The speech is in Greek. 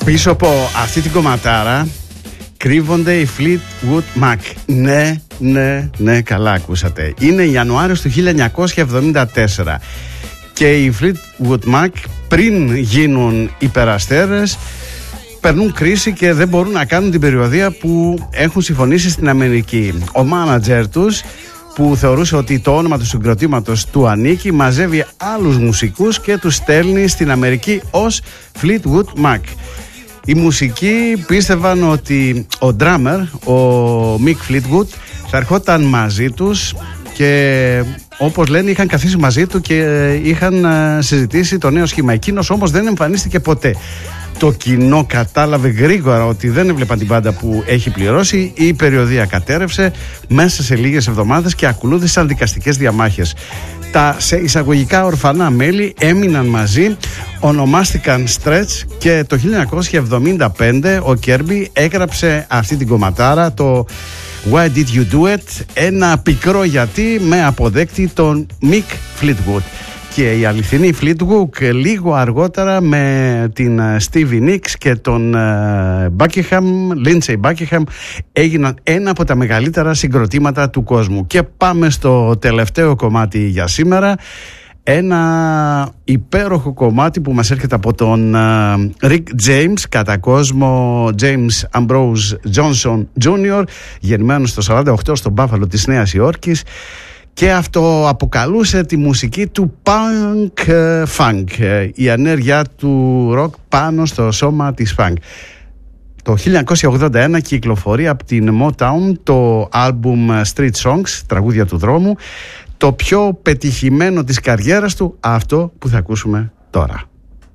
Πίσω από αυτή την κομματάρα κρύβονται οι Fleetwood Mac. Ναι, καλά ακούσατε. Είναι Ιανουάριος του 1974 και οι Fleetwood Mac, πριν γίνουν υπεραστέρες, περνούν κρίση και δεν μπορούν να κάνουν την περιοδεία που έχουν συμφωνήσει στην Αμερική. Ο μάνατζερ τους, που θεωρούσε ότι το όνομα του συγκροτήματος του ανήκει, μαζεύει άλλους μουσικούς και τους στέλνει στην Αμερική ως Fleetwood Mac. Οι μουσικοί πίστευαν ότι ο drummer, ο Mick Fleetwood, θα ερχόταν μαζί τους και όπως λένε είχαν καθίσει μαζί του και είχαν συζητήσει το νέο σχήμα. Εκείνος όμως δεν εμφανίστηκε ποτέ. Το κοινό κατάλαβε γρήγορα ότι δεν έβλεπαν την μπάντα που έχει πληρώσει. Η περιοδεία κατέρευσε μέσα σε λίγες εβδομάδες και ακολούθησαν δικαστικές διαμάχες. Τα σε εισαγωγικά ορφανά μέλη έμειναν μαζί, ονομάστηκαν Stretch και το 1975 ο Κέρμπι έγραψε αυτή την κομματάρα, το Why Did You Do It, ένα πικρό γιατί με αποδέκτη τον Mick Fleetwood. Και η αληθινή Fleetwood λίγο αργότερα με την Stevie Nicks και τον Lindsey Buckingham έγιναν ένα από τα μεγαλύτερα συγκροτήματα του κόσμου. Και πάμε στο τελευταίο κομμάτι για σήμερα. Ένα υπέροχο κομμάτι που μας έρχεται από τον Rick James, κατά κόσμο James Ambrose Johnson Jr., γεννημένος το 48 στο Μπάφαλο της Νέας Υόρκης, και αυτό αποκαλούσε τη μουσική του punk funk, η ενέργεια του rock πάνω στο σώμα της funk. Το 1981 κυκλοφορεί από την Motown το άλμπουμ Street Songs, τραγούδια του δρόμου, το πιο πετυχημένο της καριέρας του, αυτό που θα ακούσουμε τώρα.